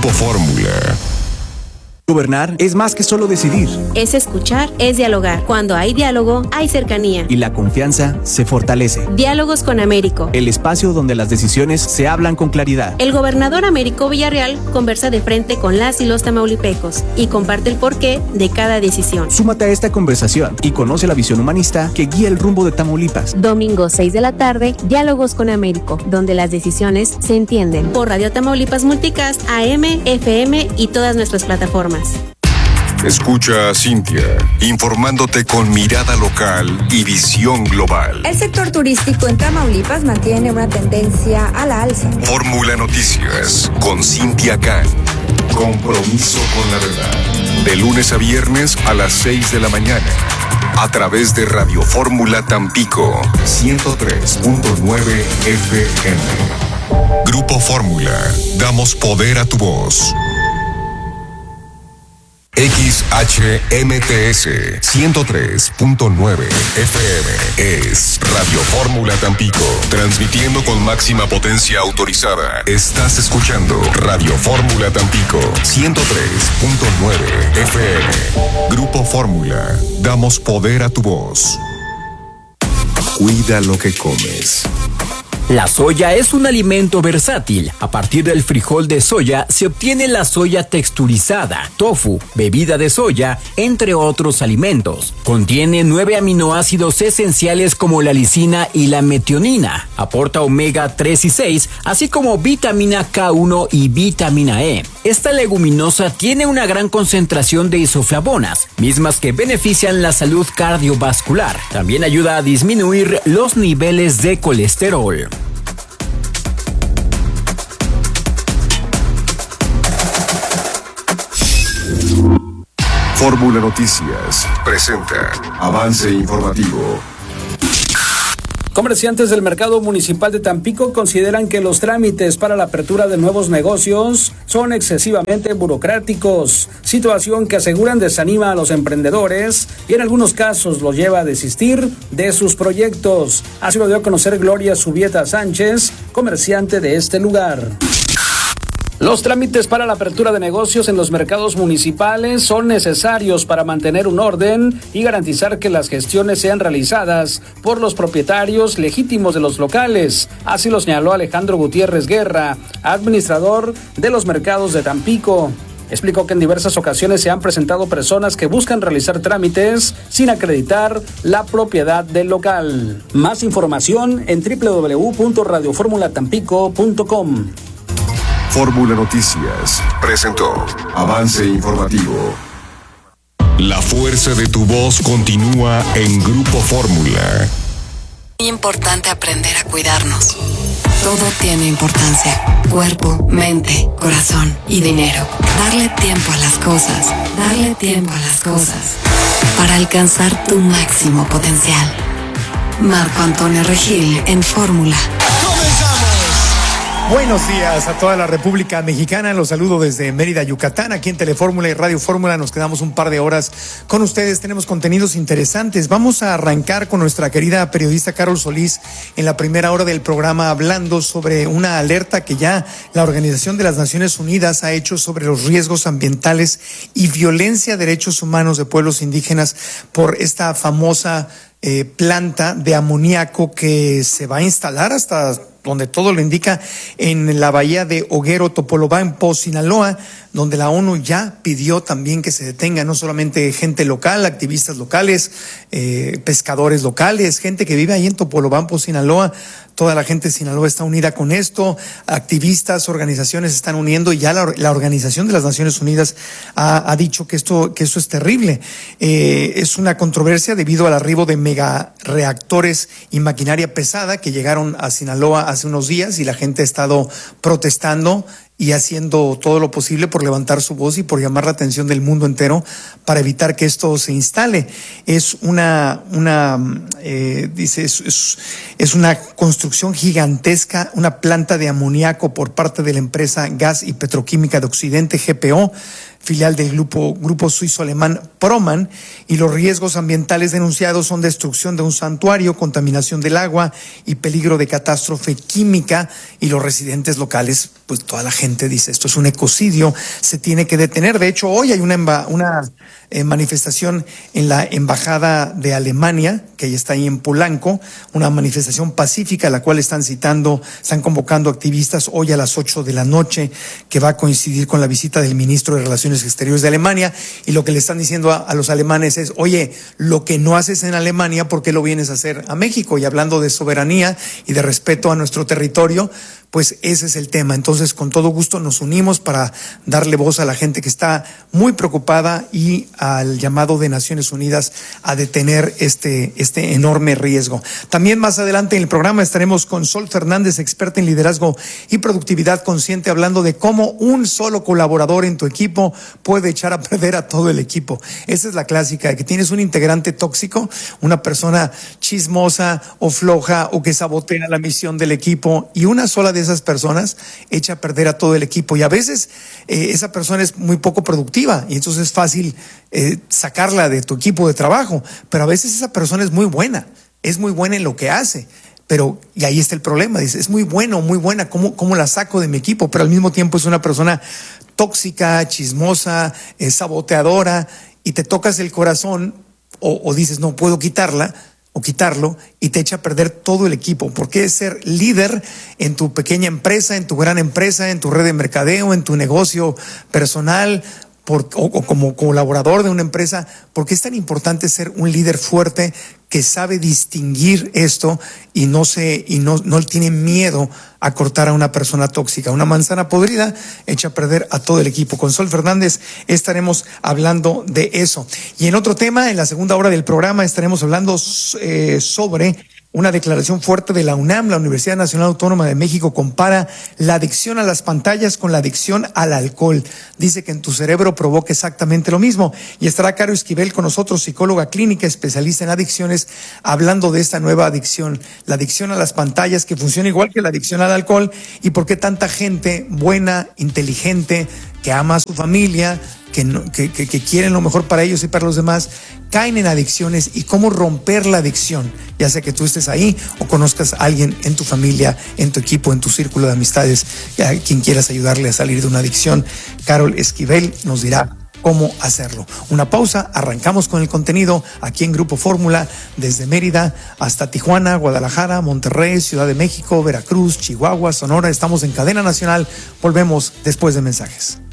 Grupo Fórmula. Gobernar es más que solo decidir. Es escuchar, es dialogar. Cuando hay diálogo, hay cercanía. Y la confianza se fortalece. Diálogos con Américo. El espacio donde las decisiones se hablan con claridad. El gobernador Américo Villarreal conversa de frente con las y los tamaulipecos y comparte el porqué de cada decisión. Súmate a esta conversación y conoce la visión humanista que guía el rumbo de Tamaulipas. Domingo 6 de la tarde, Diálogos con Américo, donde las decisiones se entienden. Por Radio Tamaulipas Multicast, AM, FM y todas nuestras plataformas. Escucha a Cintia, informándote con mirada local y visión global. El sector turístico en Tamaulipas mantiene una tendencia a la alza. Fórmula Noticias, con Cintia Can. Compromiso con la verdad. De lunes a viernes a las 6 de la mañana. A través de Radio Fórmula Tampico, 103.9 FM. Grupo Fórmula, damos poder a tu voz. XHMTS 103.9 FM es Radio Fórmula Tampico, transmitiendo con máxima potencia autorizada. Estás escuchando Radio Fórmula Tampico 103.9 FM. Grupo Fórmula, damos poder a tu voz. Cuida lo que comes. La soya es un alimento versátil. A partir del frijol de soya se obtiene la soya texturizada, tofu, bebida de soya, entre otros alimentos. Contiene 9 aminoácidos esenciales como la lisina y la metionina. Aporta omega 3 y 6, así como vitamina K1 y vitamina E. Esta leguminosa tiene una gran concentración de isoflavonas, mismas que benefician la salud cardiovascular. También ayuda a disminuir los niveles de colesterol. Fórmula Noticias presenta Avance Informativo. Comerciantes del mercado municipal de Tampico consideran que los trámites para la apertura de nuevos negocios son excesivamente burocráticos, situación que aseguran desanima a los emprendedores y en algunos casos los lleva a desistir de sus proyectos. Así lo dio a conocer Gloria Subieta Sánchez, comerciante de este lugar. Los trámites para la apertura de negocios en los mercados municipales son necesarios para mantener un orden y garantizar que las gestiones sean realizadas por los propietarios legítimos de los locales. Así lo señaló Alejandro Gutiérrez Guerra, administrador de los mercados de Tampico. Explicó que en diversas ocasiones se han presentado personas que buscan realizar trámites sin acreditar la propiedad del local. Más información en www.radioformulatampico.com. Fórmula Noticias presentó Avance Informativo. La fuerza de tu voz continúa en Grupo Fórmula. Muy importante aprender a cuidarnos. Todo tiene importancia. Cuerpo, mente, corazón y dinero. Darle tiempo a las cosas. Darle tiempo a las cosas. Para alcanzar tu máximo potencial. Marco Antonio Regil en Fórmula. Buenos días a toda la República Mexicana, los saludo desde Mérida, Yucatán, aquí en Telefórmula y Radio Fórmula, nos quedamos un par de horas con ustedes, tenemos contenidos interesantes, vamos a arrancar con nuestra querida periodista Carol Solís en la primera hora del programa hablando sobre una alerta que ya la Organización de las Naciones Unidas ha hecho sobre los riesgos ambientales y violencia a derechos humanos de pueblos indígenas por esta famosa planta de amoníaco que se va a instalar hasta donde todo lo indica en la bahía de Oguero, Topolobampo, Sinaloa, donde la ONU ya pidió también que se detenga no solamente gente local, activistas locales, pescadores locales, gente que vive ahí en Topolobampo, Sinaloa. Toda la gente de Sinaloa está unida con esto, activistas, organizaciones se están uniendo y ya la Organización de las Naciones Unidas ha dicho que eso es terrible. Es una controversia debido al arribo de megareactores y maquinaria pesada que llegaron a Sinaloa hace unos días y la gente ha estado protestando y haciendo todo lo posible por levantar su voz y por llamar la atención del mundo entero para evitar que esto se instale. Es una construcción gigantesca, una planta de amoníaco por parte de la empresa Gas y Petroquímica de Occidente, GPO. filial del grupo suizo-alemán Proman, y los riesgos ambientales denunciados son destrucción de un santuario, contaminación del agua y peligro de catástrofe química, y los residentes locales, pues toda la gente dice, esto es un ecocidio, se tiene que detener. De hecho, hoy hay una manifestación en la Embajada de Alemania, que está ahí en Polanco, una manifestación pacífica, la cual están convocando activistas hoy a las 8 de la noche, que va a coincidir con la visita del ministro de Relaciones Exteriores de Alemania, y lo que le están diciendo a los alemanes es, oye, lo que no haces en Alemania, ¿por qué lo vienes a hacer a México? Y hablando de soberanía y de respeto a nuestro territorio, pues ese es el tema. Entonces, con todo gusto nos unimos para darle voz a la gente que está muy preocupada y al llamado de Naciones Unidas a detener este enorme riesgo. También más adelante en el programa estaremos con Sol Fernández, experta en liderazgo y productividad consciente, hablando de cómo un solo colaborador en tu equipo puede echar a perder a todo el equipo. Esa es la clásica, de que tienes un integrante tóxico, una persona chismosa o floja o que sabotea la misión del equipo, y una sola de esas personas echa a perder a todo el equipo, y a veces esa persona es muy poco productiva y entonces es fácil sacarla de tu equipo de trabajo, pero a veces esa persona es muy buena en lo que hace, pero, y ahí está el problema, dice, es muy buena, ¿cómo la saco de mi equipo? Pero al mismo tiempo es una persona tóxica, chismosa, saboteadora, y te tocas el corazón o dices, no puedo quitarla o quitarlo, y te echa a perder todo el equipo. ¿Por qué ser líder en tu pequeña empresa, en tu gran empresa, en tu red de mercadeo, en tu negocio personal, o como colaborador de una empresa? ¿Por qué es tan importante ser un líder fuerte que sabe distinguir esto y no tiene miedo a cortar a una persona tóxica? Una manzana podrida echa a perder a todo el equipo. Con Sol Fernández estaremos hablando de eso. Y en otro tema, en la segunda hora del programa, estaremos hablando sobre una declaración fuerte de la UNAM. La Universidad Nacional Autónoma de México compara la adicción a las pantallas con la adicción al alcohol. Dice que en tu cerebro provoca exactamente lo mismo. Y estará Caro Esquivel con nosotros, psicóloga clínica, especialista en adicciones, hablando de esta nueva adicción, la adicción a las pantallas, que funciona igual que la adicción al alcohol, y por qué tanta gente buena, inteligente, que ama a su familia, que quieren lo mejor para ellos y para los demás, caen en adicciones, y cómo romper la adicción, ya sea que tú estés ahí o conozcas a alguien en tu familia, en tu equipo, en tu círculo de amistades, a quien quieras ayudarle a salir de una adicción. Carol Esquivel nos dirá cómo hacerlo. Una pausa, arrancamos con el contenido aquí en Grupo Fórmula, desde Mérida hasta Tijuana, Guadalajara, Monterrey, Ciudad de México, Veracruz, Chihuahua, Sonora. Estamos en cadena nacional. Volvemos después de mensajes.